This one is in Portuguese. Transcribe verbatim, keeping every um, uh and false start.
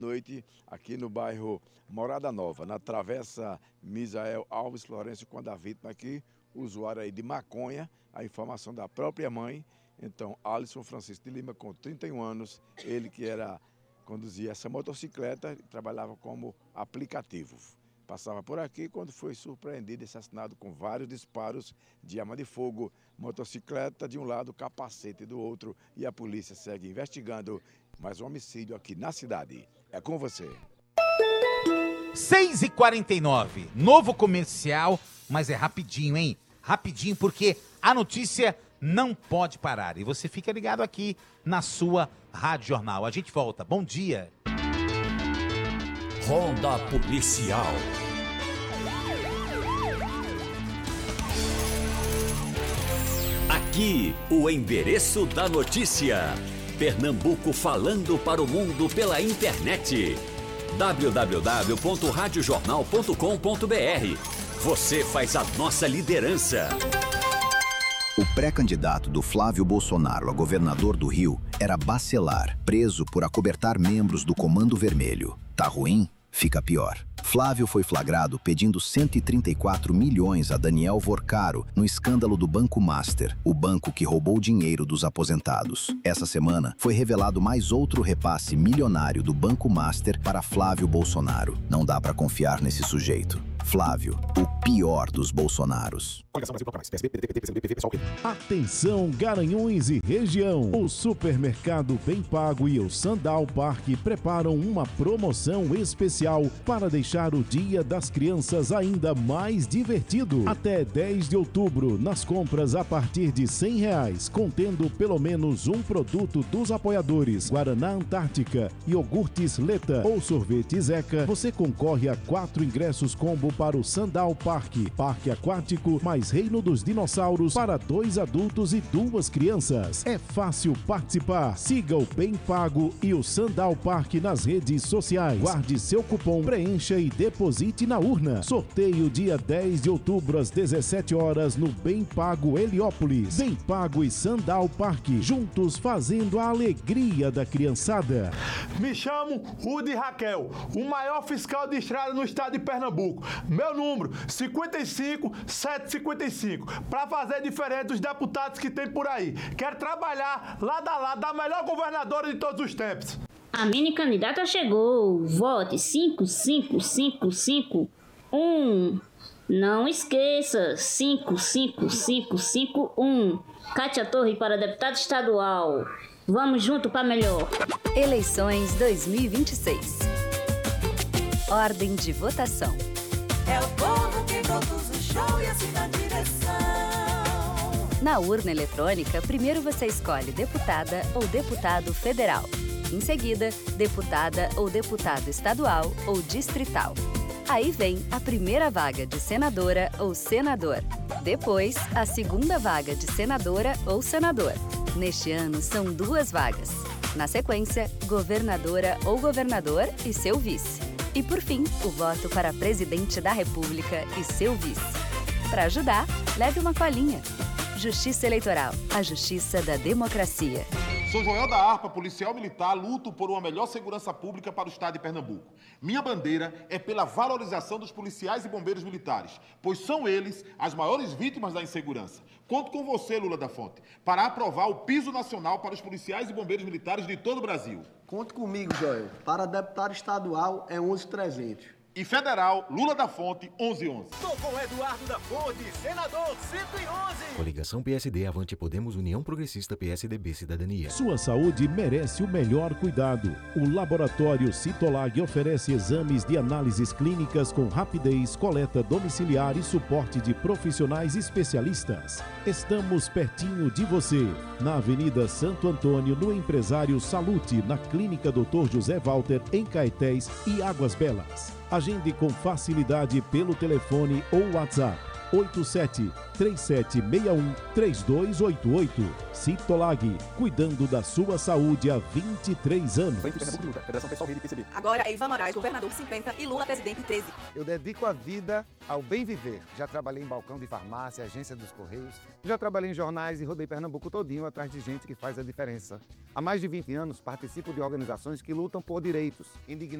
Noite aqui no bairro Morada Nova, na travessa Misael Alves Florencio, quando a vítima aqui, usuário aí de maconha, a informação da própria mãe. Então, Alisson Francisco de Lima, com trinta e um anos, ele que era, conduzia essa motocicleta e trabalhava como aplicativo. Passava por aqui quando foi surpreendido e assassinado com vários disparos de arma de fogo, motocicleta de um lado, capacete do outro, e a polícia segue investigando mais um homicídio aqui na cidade. É com você. seis e quarenta e nove, novo comercial, mas é rapidinho, hein? Rapidinho, porque a notícia não pode parar. E você fica ligado aqui na sua Rádio Jornal. A gente volta. Bom dia. Ronda Policial. Aqui, o endereço da notícia. Pernambuco falando para o mundo pela internet. w w w ponto rádio jornal ponto com ponto b r. Você faz a nossa liderança. O pré-candidato do Flávio Bolsonaro a governador do Rio era Bacelar, preso por acobertar membros do Comando Vermelho. Tá ruim? Fica pior. Flávio foi flagrado pedindo cento e trinta e quatro milhões a Daniel Vorcaro no escândalo do Banco Master, o banco que roubou dinheiro dos aposentados. Essa semana foi revelado mais outro repasse milionário do Banco Master para Flávio Bolsonaro. Não dá para confiar nesse sujeito. Flávio, o pior dos Bolsonaros. Atenção, Garanhuns e região. O supermercado Bem Pago e o Sandal Parque preparam uma promoção especial para deixar o Dia das Crianças ainda mais divertido. Até dez de outubro, nas compras a partir de cem reais, contendo pelo menos um produto dos apoiadores, Guaraná Antártica, iogurtes Leta ou sorvete Zeca, você concorre a quatro ingressos combo para o Sandal Parque, parque aquático mais Reino dos Dinossauros para dois adultos e duas crianças. É fácil participar. Siga o Bem Pago e o Sandal Parque nas redes sociais. Guarde seu cupom, preencha e deposite na urna. Sorteio dia dez de outubro às dezessete horas no Bem Pago Heliópolis. Bem Pago e Sandal Parque, juntos fazendo a alegria da criançada. Me chamo Rudy Raquel, o maior fiscal de estrada no estado de Pernambuco. Meu número, cinquenta e cinco, setecentos e cinquenta e cinco, para fazer diferente dos deputados que tem por aí. Quero trabalhar lado a lado da melhor governadora de todos os tempos. A mini candidata chegou. Vote cinco cinco cinco cinco um. Não esqueça, cinco cinco cinco cinco um. Kátia Torre para deputada estadual. Vamos junto para melhor. Eleições dois mil e vinte e seis. Ordem de votação. É o povo que produz o show e assim na direção. Na urna eletrônica, primeiro você escolhe deputada ou deputado federal. Em seguida, deputada ou deputado estadual ou distrital. Aí vem a primeira vaga de senadora ou senador. Depois, a segunda vaga de senadora ou senador. Neste ano, são duas vagas. Na sequência, governadora ou governador e seu vice. E, por fim, o voto para presidente da República e seu vice. Para ajudar, leve uma colinha. Justiça Eleitoral, a justiça da democracia. Sou Joel da Harpa, policial militar, luto por uma melhor segurança pública para o estado de Pernambuco. Minha bandeira é pela valorização dos policiais e bombeiros militares, pois são eles as maiores vítimas da insegurança. Conto com você, Lula da Fonte, para aprovar o piso nacional para os policiais e bombeiros militares de todo o Brasil. Conte comigo, Joel. Para deputado estadual é onze mil e trezentos. E federal, Lula da Fonte, onze onze. Tô com Eduardo da Fonte, senador cento e onze. Coligação P S D, Avante Podemos, União Progressista, P S D B, Cidadania. Sua saúde merece o melhor cuidado. O Laboratório Citolag oferece exames de análises clínicas com rapidez, coleta domiciliar e suporte de profissionais especialistas. Estamos pertinho de você, na Avenida Santo Antônio, no Empresário Salute, na Clínica doutor José Walter, em Caetés e Águas Belas. Agende com facilidade pelo telefone ou WhatsApp oito sete, três sete seis um, três dois oito oito. Citolag, cuidando da sua saúde há vinte e três anos. Agora é Ivan Moraes, governador cinquenta e Lula, presidente treze. Eu dedico a vida ao bem viver. Já trabalhei em balcão de farmácia, agência dos Correios. Já trabalhei em jornais e rodei Pernambuco todinho atrás de gente que faz a diferença. Há mais de vinte anos participo de organizações que lutam por direitos, indignados.